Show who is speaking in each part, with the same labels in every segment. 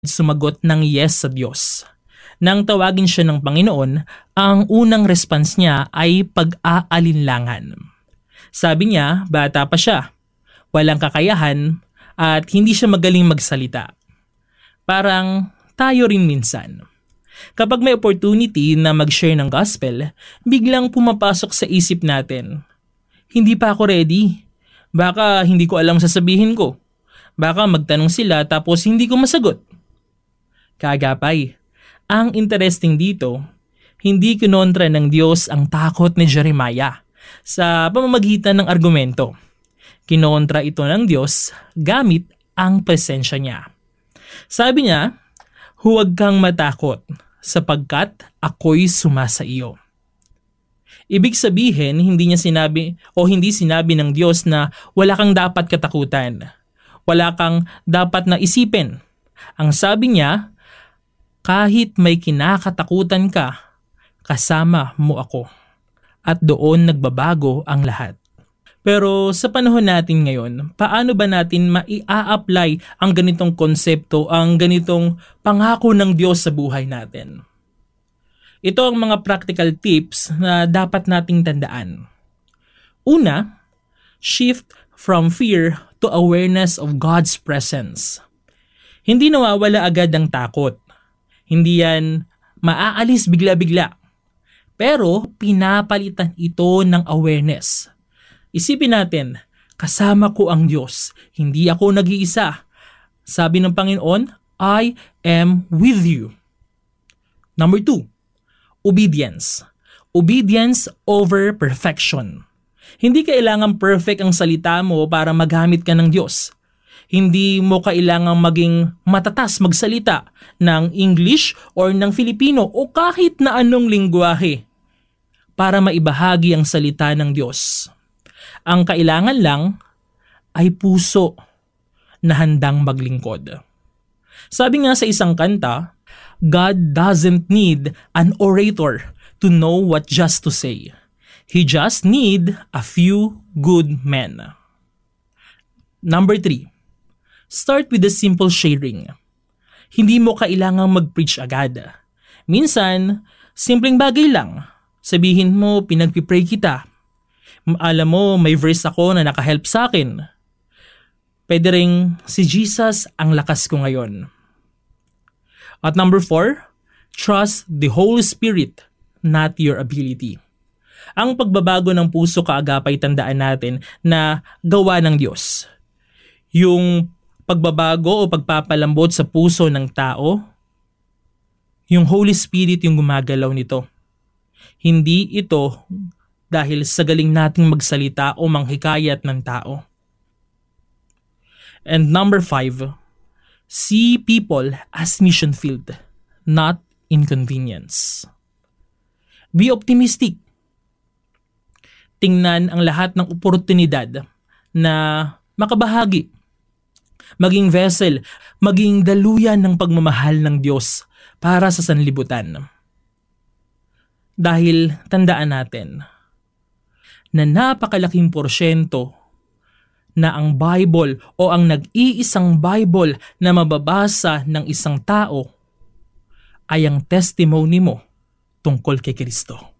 Speaker 1: sumagot ng yes sa Diyos. Nang tawagin siya ng Panginoon, ang unang response niya ay pag-aalinlangan. Sabi niya, bata pa siya, walang kakayahan at hindi siya magaling magsalita. Parang tayo rin minsan. Kapag may opportunity na mag-share ng gospel, biglang pumapasok sa isip natin, hindi pa ako ready. Baka hindi ko alam sasabihin ko. Baka magtanong sila tapos hindi ko masagot. Kaagapay, ang interesting dito, hindi kinontra ng Diyos ang takot ni Jeremiah sa pamamagitan ng argumento. Kinontra ito ng Diyos gamit ang presensya niya. Sabi niya, huwag kang matakot sapagkat ako'y sumasa iyo. Ibig sabihin, hindi sinabi ng Diyos na wala kang dapat katakutan. Wala kang dapat na isipin. Ang sabi niya, kahit may kinakatakutan ka, kasama mo ako. At doon nagbabago ang lahat. Pero sa panahon natin ngayon, paano ba natin mai-apply ang ganitong konsepto, ang ganitong pangako ng Diyos sa buhay natin? Ito ang mga practical tips na dapat nating tandaan. Una, shift from fear to awareness of God's presence. Hindi nawawala agad ang takot. Hindi yan maaalis bigla-bigla. Pero pinapalitan ito ng awareness. Isipin natin, kasama ko ang Diyos. Hindi ako nag-iisa. Sabi ng Panginoon, I am with you. Number 2, obedience. Obedience over perfection. Hindi kailangan perfect ang salita mo para magamit ka ng Diyos. Hindi mo kailangang maging matatas magsalita ng English or ng Filipino o kahit na anong lingwahe para maibahagi ang salita ng Diyos. Ang kailangan lang ay puso na handang maglingkod. Sabi nga sa isang kanta, God doesn't need an orator to know what just to say. He just need a few good men. Number 3, start with a simple sharing. Hindi mo kailangang mag-preach agad. Minsan, simpleng bagay lang. Sabihin mo, pinagpipray kita. Alam mo, may verse ako na nakahelp sa akin. Pwede ring, si Jesus ang lakas ko ngayon. At number 4, trust the Holy Spirit, not your ability. Ang pagbabago ng puso kaagapay tandaan natin na gawa ng Diyos. Yung pagbabago o pagpapalambot sa puso ng tao, yung Holy Spirit yung gumagalaw nito. Hindi ito dahil sa galing nating magsalita o manghikayat ng tao. And number 5, see people as mission field, not inconvenience. Be optimistic. Tingnan ang lahat ng oportunidad na makabahagi. Maging vessel, maging daluyan ng pagmamahal ng Diyos para sa sanlibutan. Dahil tandaan natin na napakalaking porsyento na ang Bible o ang nag-iisang Bible na mababasa ng isang tao ay ang testimony mo tungkol kay Kristo.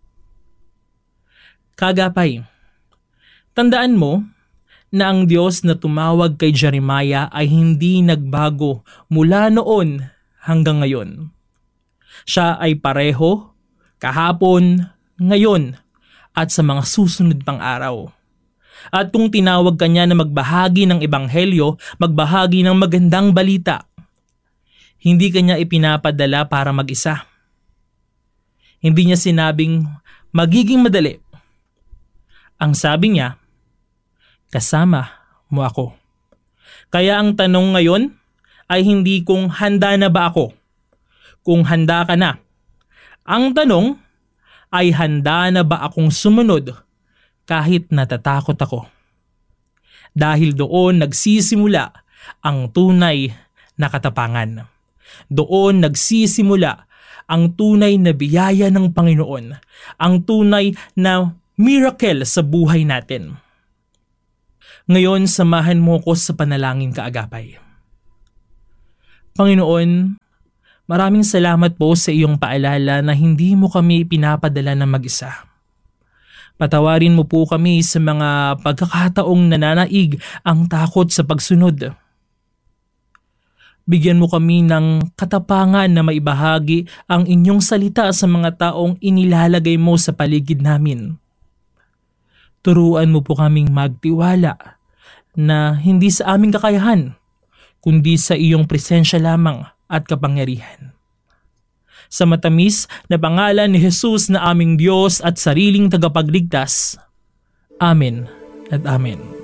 Speaker 1: Kagapay, tandaan mo na ang Diyos na tumawag kay Jeremiah ay hindi nagbago mula noon hanggang ngayon. Siya ay pareho, kahapon, ngayon, at sa mga susunod pang araw. At kung tinawag ka niya na magbahagi ng ebanghelyo, magbahagi ng magandang balita, hindi ka niya ipinapadala para mag-isa. Hindi niya sinabing magiging madali. Ang sabi niya, kasama mo ako. Kaya ang tanong ngayon ay hindi kung handa na ba ako, kung handa ka na. Ang tanong ay handa na ba akong sumunod kahit natatakot ako. Dahil doon nagsisimula ang tunay na katapangan. Doon nagsisimula ang tunay na biyaya ng Panginoon, ang tunay na miracle sa buhay natin. Ngayon, samahan mo ko sa panalangin kaagapay. Panginoon, maraming salamat po sa iyong paalala na hindi mo kami pinapadala ng mag-isa. Patawarin mo po kami sa mga pagkakataong nananaig ang takot sa pagsunod. Bigyan mo kami ng katapangan na maibahagi ang inyong salita sa mga taong inilalagay mo sa paligid namin. Turuan mo po kaming magtiwala na hindi sa aming kakayahan, kundi sa iyong presensya lamang at kapangyarihan. Sa matamis na pangalan ni Jesus na aming Diyos at sariling tagapagligtas. Amen at Amen.